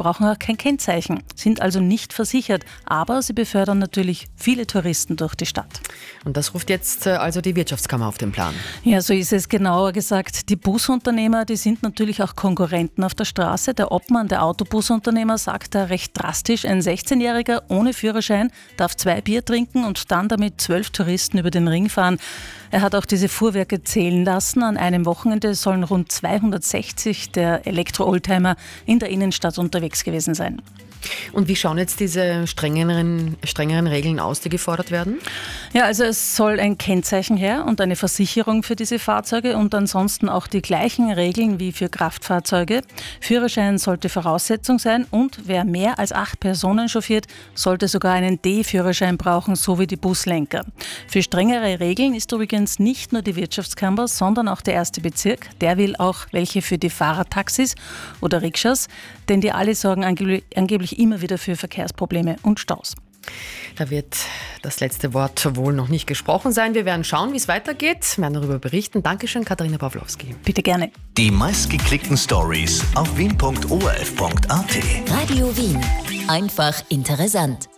brauchen auch kein Kennzeichen, sind also nicht versichert, aber sie befördern natürlich viele Touristen durch die Stadt. Und das ruft jetzt also die Wirtschaftskammer auf den Plan. Ja, so ist es, genauer gesagt. Die Busunternehmer, die sind natürlich auch Konkurrenten auf der Straße. Der Obmann der Autobusunternehmer sagt da recht drastisch, ein 16-Jähriger ohne Führerschein darf 2 Bier trinken und dann damit 12 Touristen über den Ring fahren. Er hat auch diese Fuhrwerke zählen lassen. An einem Wochenende sollen rund 260 der Elektro-Oldtimer in der Innenstadt unterwegs gewesen sein. Und wie schauen jetzt diese strengeren Regeln aus, die gefordert werden? Ja, also es soll ein Kennzeichen her und eine Versicherung für diese Fahrzeuge und ansonsten auch die gleichen Regeln wie für Kraftfahrzeuge. Führerschein sollte Voraussetzung sein und wer mehr als 8 Personen chauffiert, sollte sogar einen D-Führerschein brauchen, so wie die Buslenker. Für strengere Regeln ist übrigens nicht nur die Wirtschaftskammer, sondern auch der 1. Bezirk. Der will auch welche für die Fahrradtaxis oder Rikschas, denn die alle sorgen angeblich immer wieder für Verkehrsprobleme und Staus. Da wird das letzte Wort wohl noch nicht gesprochen sein. Wir werden schauen, wie es weitergeht. Wir werden darüber berichten. Dankeschön, Katharina Pawlowski. Bitte gerne. Die meistgeklickten Stories auf wien.orf.at. Radio Wien. Einfach interessant.